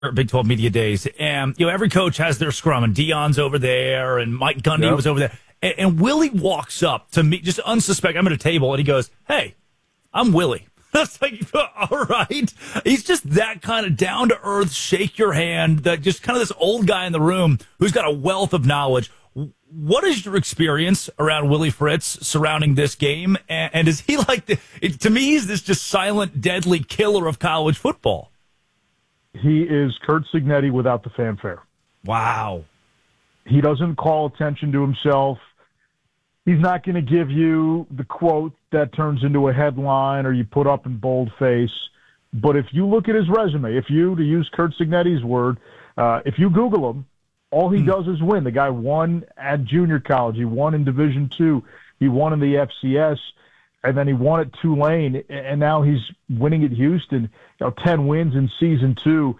Big 12 Media Days, and every coach has their scrum, and Deion's over there, and Mike Gundy was over there, and Willie walks up to me, just unsuspecting. I'm at a table, and he goes, "Hey, I'm Willie." That's like, all right. He's just that kind of down to earth, shake your hand, that just kind of this old guy in the room who's got a wealth of knowledge. What is your experience around Willie Fritz surrounding this game? And is he like, to me, he's this just silent, deadly killer of college football. He is Curt Cignetti without the fanfare. Wow. He doesn't call attention to himself. He's not going to give you the quote that turns into a headline or you put up in boldface. But if you look at his resume, to use Curt Cignetti's word, if you Google him, all he does is win. The guy won at junior college. He won in Division II. He won in the FCS. And then he won at Tulane. And now he's winning at Houston. 10 wins in season 2.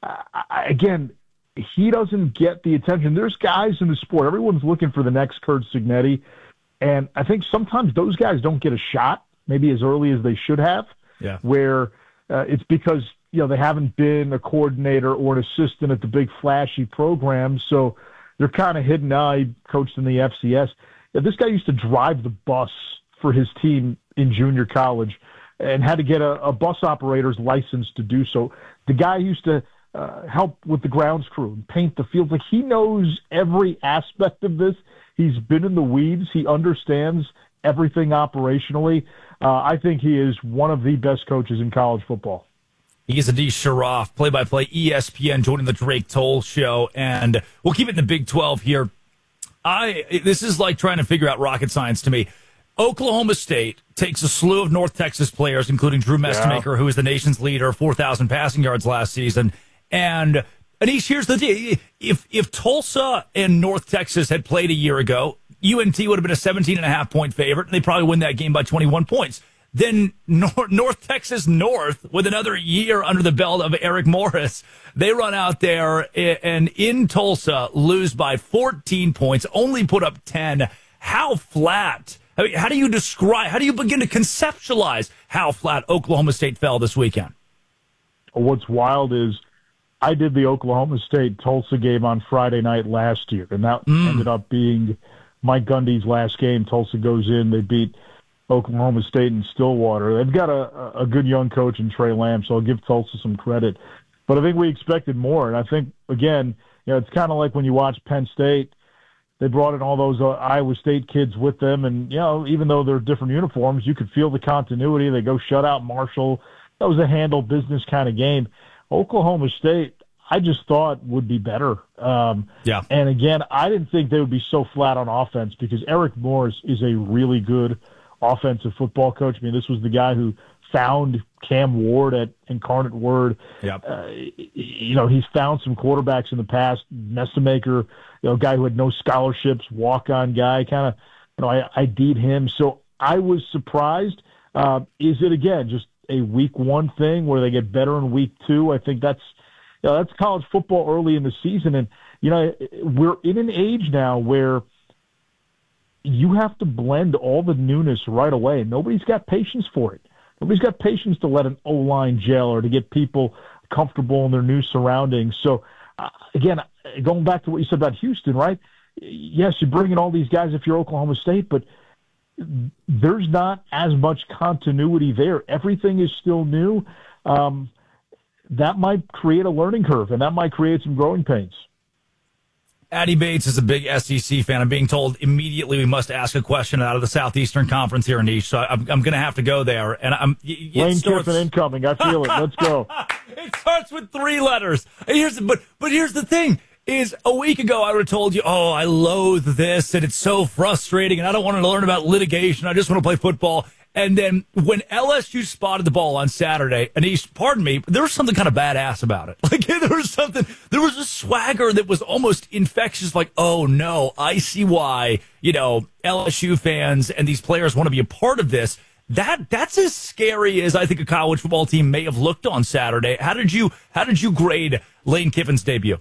Again, he doesn't get the attention. There's guys in the sport. Everyone's looking for the next Curt Cignetti. And I think sometimes those guys don't get a shot, maybe as early as they should have, where it's because, they haven't been a coordinator or an assistant at the big flashy programs. So they're kind of hidden. Now he coached in the FCS. This guy used to drive the bus for his team in junior college and had to get a bus operator's license to do so. The guy used to help with the grounds crew and paint the field. Like, he knows every aspect of this. He's been in the weeds. He understands everything operationally. I think he is one of the best coaches in college football. He's Adi Sharaf, play-by-play ESPN, joining the Drake Toll Show, and we'll keep it in the Big 12 here. This is like trying to figure out rocket science to me. Oklahoma State takes a slew of North Texas players, including Drew Mestemaker, who is the nation's leader, 4,000 passing yards last season. And Anish, here's the deal. If Tulsa and North Texas had played a year ago, UNT would have been a 17.5-point favorite, and they probably win that game by 21 points. Then North Texas North, with another year under the belt of Eric Morris, they run out there and in Tulsa lose by 14 points, only put up 10. How flat? I mean, how do you begin to conceptualize how flat Oklahoma State fell this weekend? What's wild is I did the Oklahoma State-Tulsa game on Friday night last year, and that ended up being Mike Gundy's last game. Tulsa goes in, they beat Oklahoma State in Stillwater. They've got a good young coach in Trey Lamb, so I'll give Tulsa some credit. But I think we expected more, and I think, again, it's kind of like when you watch Penn State. They brought in all those Iowa State kids with them, and, even though they're different uniforms, you could feel the continuity. They go shut out Marshall. That was a handle business kind of game. Oklahoma State, I just thought would be better. And again, I didn't think they would be so flat on offense because Eric Morris is a really good offensive football coach. I mean, this was the guy who found Cam Ward at Incarnate Word. He's found some quarterbacks in the past. Mestemaker, a guy who had no scholarships, walk-on guy, kind of, I ID'd him. So I was surprised. Is it, again, just a week 1 thing where they get better in week 2? I think that's college football early in the season. And, we're in an age now where you have to blend all the newness right away. Nobody's got patience for it. Nobody's got patience to let an O-line gel or to get people comfortable in their new surroundings. So, again, going back to what you said about Houston, right? Yes, you bring in all these guys if you're Oklahoma State, but there's not as much continuity there. Everything is still new. That might create a learning curve, and that might create some growing pains. Addy Bates is a big SEC fan. I'm being told immediately we must ask a question out of the Southeastern Conference here, Anish. So I'm going to have to go there. And Lane Kiffin incoming. I feel it. Let's go. It starts with 3 letters. But here's the thing. Is a week ago I would have told you, I loathe this and it's so frustrating and I don't want to learn about litigation. I just want to play football. And then when LSU spotted the ball on Saturday, and pardon me, there was something kind of badass about it. Like there was a swagger that was almost infectious. Like, oh no, I see why, LSU fans and these players want to be a part of this. That's as scary as I think a college football team may have looked on Saturday. How did you grade Lane Kiffin's debut?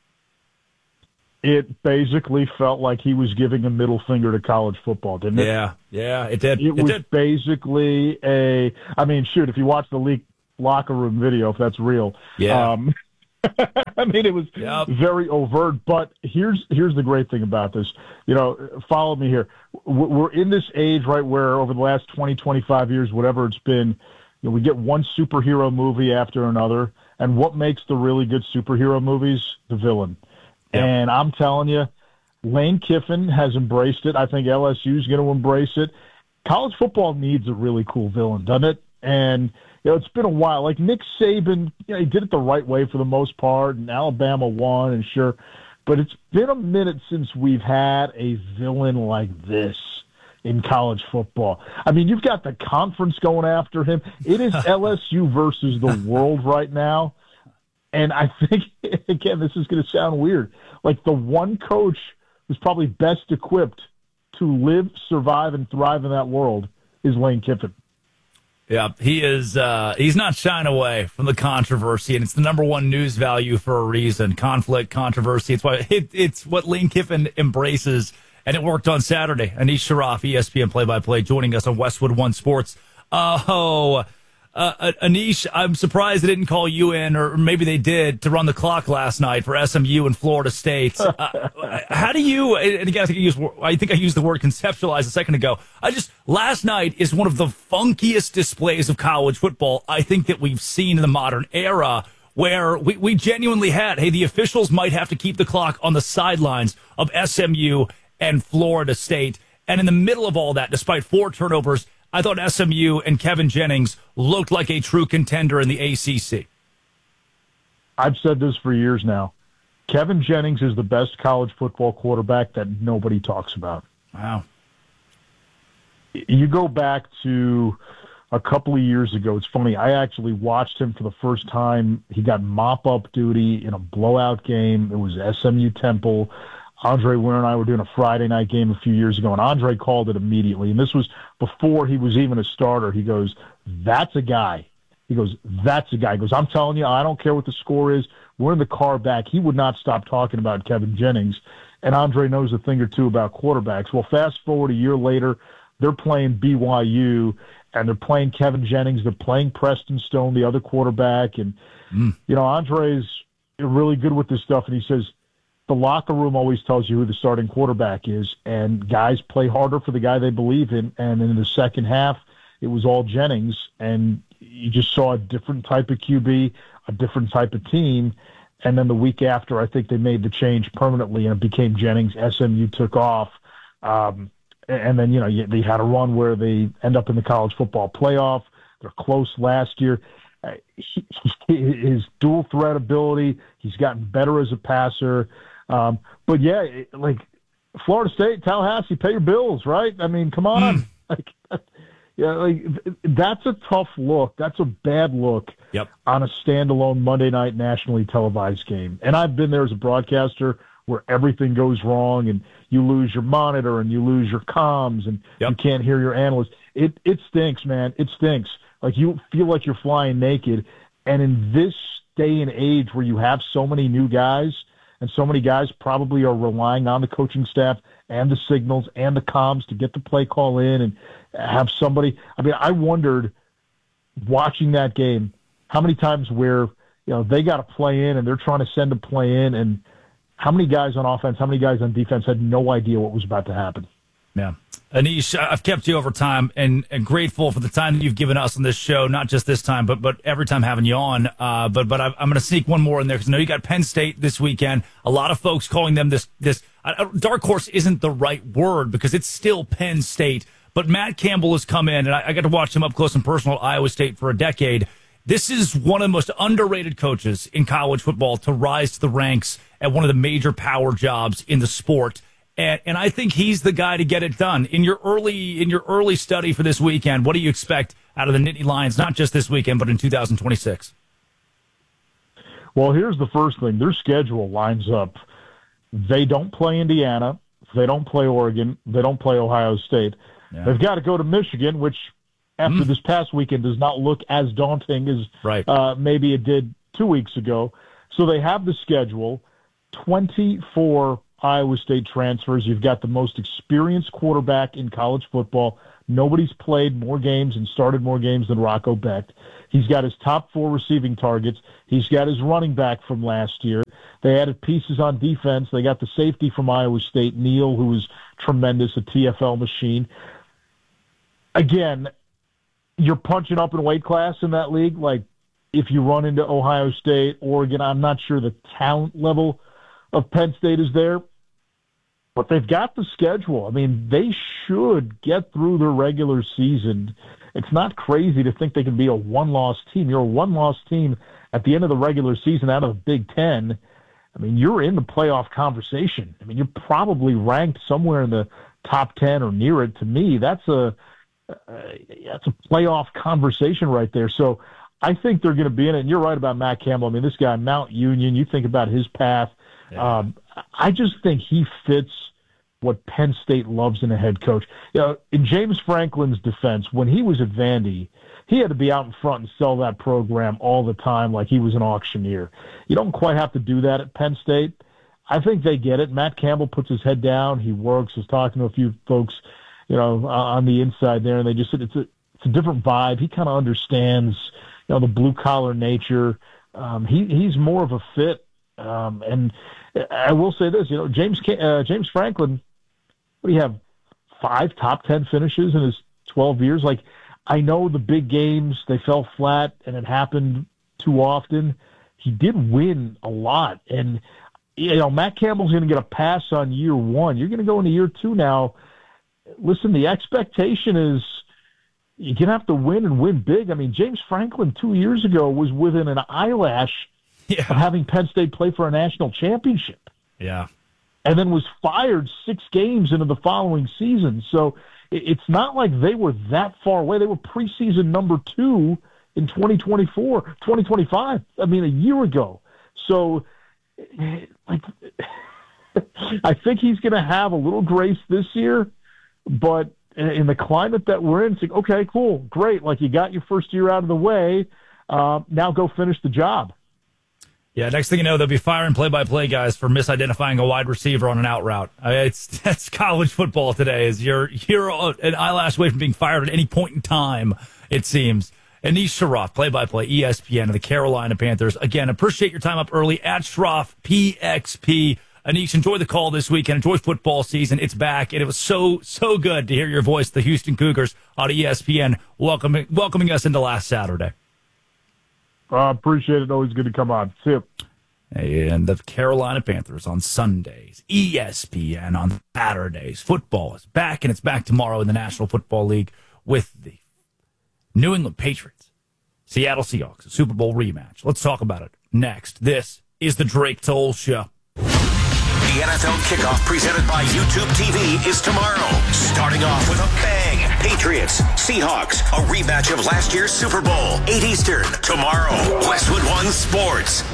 It basically felt like he was giving a middle finger to college football, didn't it? Yeah, it did. It was basically if you watch the leaked locker room video, if that's real, I mean, it was very overt. But here's the great thing about this. Follow me here. We're in this age, right, where over the last 20, 25 years, whatever it's been, we get one superhero movie after another. And what makes the really good superhero movies? The villain. Yep. And I'm telling you, Lane Kiffin has embraced it. I think LSU is going to embrace it. College football needs a really cool villain, doesn't it? And it's been a while. Like Nick Saban, he did it the right way for the most part, and Alabama won, and sure. But it's been a minute since we've had a villain like this in college football. I mean, you've got the conference going after him. It is LSU versus the world right now. And I think, again, this is going to sound weird. Like the one coach who's probably best equipped to live, survive, and thrive in that world is Lane Kiffin. Yeah, he is. He's not shying away from the controversy, and it's the number one news value for a reason. Conflict, controversy. It's what Lane Kiffin embraces, and it worked on Saturday. Anish Sharaf, ESPN play-by-play, joining us on Westwood One Sports. Anish, I'm surprised they didn't call you in, or maybe they did, to run the clock last night for SMU and Florida State. How do you, and again, I think I used the word conceptualize a second ago. Last night is one of the funkiest displays of college football I think that we've seen in the modern era, where we genuinely had, the officials might have to keep the clock on the sidelines of SMU and Florida State. And in the middle of all that, despite 4 turnovers, I thought SMU and Kevin Jennings looked like a true contender in the ACC. I've said this for years now. Kevin Jennings is the best college football quarterback that nobody talks about. Wow. You go back to a couple of years ago. It's funny. I actually watched him for the first time. He got mop-up duty in a blowout game. It was SMU Temple. Andre Ware and I were doing a Friday night game a few years ago, and Andre called it immediately. And this was before he was even a starter. He goes, "That's a guy." He goes, "That's a guy." He goes, "I'm telling you, I don't care what the score is. We're in the car back." He would not stop talking about Kevin Jennings. And Andre knows a thing or two about quarterbacks. Well, fast forward a year later, they're playing BYU, and they're playing Kevin Jennings. They're playing Preston Stone, the other quarterback. And, Andre's really good with this stuff, and he says, the locker room always tells you who the starting quarterback is, and guys play harder for the guy they believe in. And in the second half, it was all Jennings, and you just saw a different type of QB, a different type of team. And then the week after, I think they made the change permanently, and it became Jennings. SMU took off. And then, they had a run where they end up in the college football playoff. They're close last year. His dual threat ability, he's gotten better as a passer. But Florida State, Tallahassee, pay your bills, right? I mean, come on. That's a tough look. That's a bad look on a standalone Monday night nationally televised game. And I've been there as a broadcaster where everything goes wrong and you lose your monitor and you lose your comms and you can't hear your analyst. It stinks, man. It stinks. Like you feel like you're flying naked. And in this day and age where you have so many new guys, and so many guys probably are relying on the coaching staff and the signals and the comms to get the play call in and have somebody. I mean, I wondered watching that game how many times where they got a play in and they're trying to send a play in, and how many guys on offense, how many guys on defense had no idea what was about to happen. Yeah. Anish, I've kept you over time and grateful for the time that you've given us on this show, not just this time, but every time having you on. But I'm going to sneak one more in there because I know you got Penn State this weekend. A lot of folks calling them this dark horse isn't the right word because it's still Penn State. But Matt Campbell has come in, and I got to watch him up close and personal at Iowa State for a decade. This is one of the most underrated coaches in college football to rise to the ranks at one of the major power jobs in the sport. And I think he's the guy to get it done. In your early study for this weekend, what do you expect out of the Nittany Lions, not just this weekend, but in 2026? Well, here's the first thing. Their schedule lines up. They don't play Indiana. They don't play Oregon. They don't play Ohio State. Yeah. They've got to go to Michigan, which after this past weekend does not look as daunting as maybe it did 2 weeks ago. So they have the schedule, 24 Iowa State transfers. You've got the most experienced quarterback in college football, Nobody's played more games and started more games than Rocco Becht. He's got his top 4 receiving targets. He's got his running back from last year. They added pieces on defense. They got the safety from Iowa State, Neal, who was tremendous, a TFL machine. Again, you're punching up in weight class in that league. Like, if you run into Ohio State, Oregon, I'm not sure the talent level of Penn State is there. But they've got the schedule. I mean, they should get through their regular season. It's not crazy to think they can be a one-loss team. You're a one-loss team at the end of the regular season out of the Big Ten. I mean, you're in the playoff conversation. I mean, you're probably ranked somewhere in the top 10 or near it. To me, that's a playoff conversation right there. So I think they're going to be in it. And you're right about Matt Campbell. I mean, this guy, Mount Union, you think about his path. Yeah. I just think he fits what Penn State loves in a head coach. You know, in James Franklin's defense, when he was at Vandy, he had to be out in front and sell that program all the time like he was an auctioneer. You don't quite have to do that at Penn State. I think they get it. Matt Campbell puts his head down. He works. Was talking to a few folks, you know, on the inside there, and they just said it's a different vibe. He kind of understands, you know, the blue collar nature. He's more of a fit. And I will say this, you know, James Franklin, what do you have, 5 top 10 finishes in his 12 years? Like, I know the big games, they fell flat, and it happened too often. He did win a lot. And, you know, Matt Campbell's going to get a pass on year 1. You're going to go into year 2 now. Listen, the expectation is you're going to have to win and win big. I mean, James Franklin 2 years ago was within an eyelash of having Penn State play for a national championship. Yeah. And then was fired 6 games into the following season. So it's not like they were that far away. They were preseason number 2 in 2025. I mean, a year ago. So, like, I think he's going to have a little grace this year, but in the climate that we're in, it's like, okay, cool, great. Like, you got your first year out of the way. Now go finish the job. Yeah, next thing you know, they'll be firing play-by-play guys for misidentifying a wide receiver on an out route. That's college football today. Is you're an eyelash away from being fired at any point in time, it seems. Anish Shroff, play-by-play, ESPN, of the Carolina Panthers. Again, appreciate your time up early at Shroff, PXP. Anish, enjoy the call this weekend. Enjoy football season. It's back, and it was so good to hear your voice, the Houston Cougars, on ESPN, welcoming us into last Saturday. Appreciate it. Always good to come on. See you. And the Carolina Panthers on Sundays, ESPN on Saturdays. Football is back, and it's back tomorrow in the National Football League with the New England Patriots, Seattle Seahawks, a Super Bowl rematch. Let's talk about it next. This is the Drake Toll Show. The NFL kickoff presented by YouTube TV is tomorrow. Starting off with a bang. Patriots, Seahawks, a rematch of last year's Super Bowl. 8 Eastern, tomorrow. Westwood One Sports.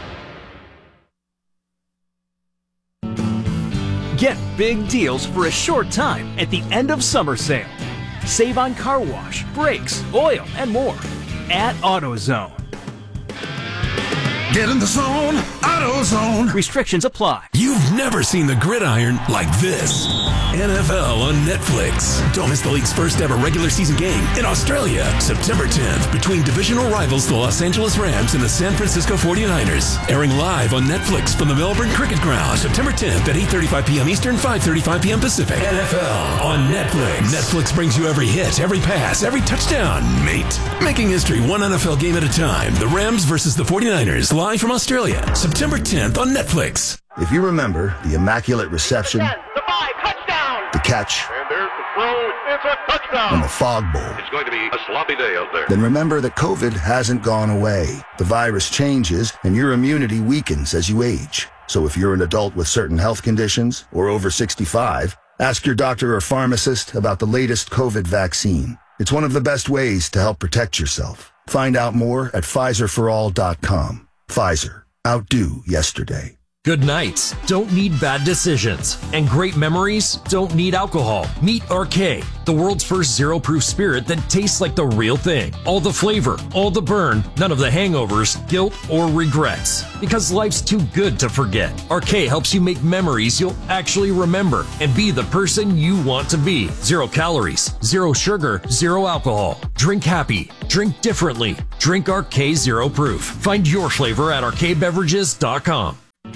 Get big deals for a short time at the end of summer sale. Save on car wash, brakes, oil, and more at AutoZone. Get in the zone, AutoZone. Restrictions apply. You've never seen the gridiron like this. NFL on Netflix. Don't miss the league's first ever regular season game in Australia, September 10th, between divisional rivals the Los Angeles Rams and the San Francisco 49ers. Airing live on Netflix from the Melbourne Cricket Ground, September 10th at 8:35 p.m. Eastern, 5:35 p.m. Pacific. NFL on Netflix. Netflix brings you every hit, every pass, every touchdown, mate. Making history one NFL game at a time. The Rams versus the 49ers, live from Australia, September 10th on Netflix. If you remember the immaculate reception, the 5, touchdown, the catch, and there's the throw, it's a touchdown, and the fog bowl, it's going to be a sloppy day out there. Then remember that COVID hasn't gone away. The virus changes, and your immunity weakens as you age. So if you're an adult with certain health conditions or over 65, ask your doctor or pharmacist about the latest COVID vaccine. It's one of the best ways to help protect yourself. Find out more at PfizerForAll.com. Pfizer. Outdo yesterday. Good nights don't need bad decisions, and great memories don't need alcohol. Meet Arcade, the world's first zero-proof spirit that tastes like the real thing. All the flavor, all the burn, none of the hangovers, guilt, or regrets. Because life's too good to forget. Arcade helps you make memories you'll actually remember and be the person you want to be. 0 calories, 0 sugar, 0 alcohol. Drink happy, drink differently. Drink Arcade Zero Proof. Find your flavor at arcadebeverages.com.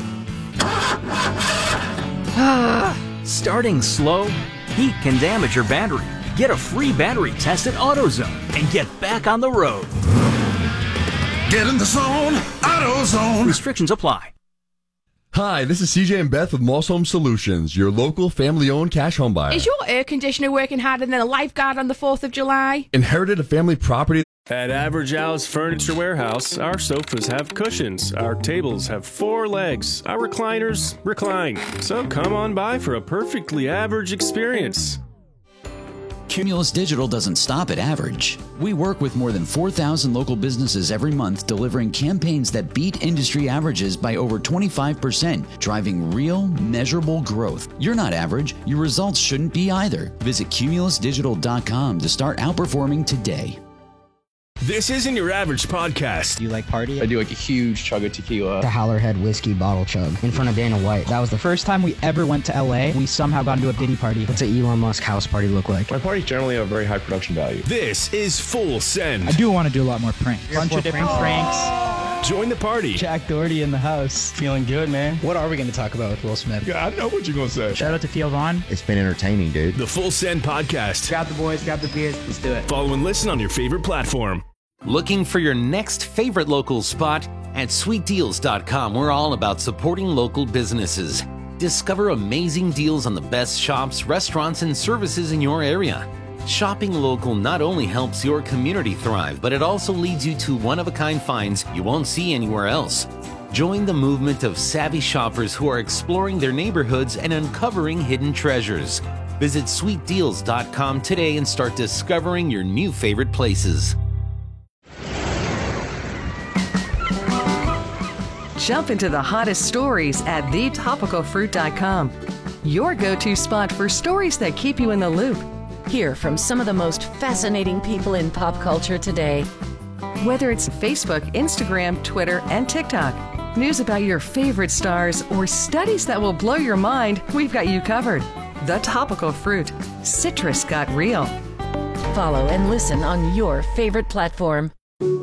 Starting slow? Heat can damage your battery. Get a free battery test at AutoZone and get back on the road. Get in the zone, AutoZone. Restrictions apply. Hi, this is CJ and Beth with Moss Home Solutions, your local family-owned cash home buyer. Is your air conditioner working harder than a lifeguard on the 4th of July? Inherited a family property. At Average Al's Furniture Warehouse, our sofas have cushions, our tables have 4 legs, our recliners recline. So come on by for a perfectly average experience. Cumulus Digital doesn't stop at average. We work with more than 4,000 local businesses every month, delivering campaigns that beat industry averages by over 25%, driving real, measurable growth. You're not average. Your results shouldn't be either. Visit cumulusdigital.com to start outperforming today. This isn't your average podcast. Do you like party? I do like a huge chug of tequila. The Howlerhead whiskey bottle chug in front of Dana White. That was the first time we ever went to LA. We somehow got into a Diddy party. What's an Elon Musk house party look like? My parties generally have a very high production value. This is Full Send. I do want to do a lot more pranks. Bunch of different pranks. Join the party. Jack Doherty in the house. Feeling good, man. What are we going to talk about with Will Smith? Yeah, I know what you're going to say. Shout out to Theo Vaughn. It's been entertaining, dude. The Full Send podcast. Grab the boys, grab the beers. Let's do it. Follow and listen on your favorite platform. Looking for your next favorite local spot? At sweetdeals.com, we're all about supporting local businesses. Discover amazing deals on the best shops, restaurants, and services in your area. Shopping local not only helps your community thrive, but it also leads you to one-of-a-kind finds you won't see anywhere else. Join the movement of savvy shoppers who are exploring their neighborhoods and uncovering hidden treasures. Visit sweetdeals.com today and start discovering your new favorite places. Jump into the hottest stories at thetopicalfruit.com. Your go-to spot for stories that keep you in the loop. Hear from some of the most fascinating people in pop culture today. Whether it's Facebook, Instagram, Twitter, and TikTok, news about your favorite stars, or studies that will blow your mind, we've got you covered. The Topical Fruit. Citrus got real. Follow and listen on your favorite platform.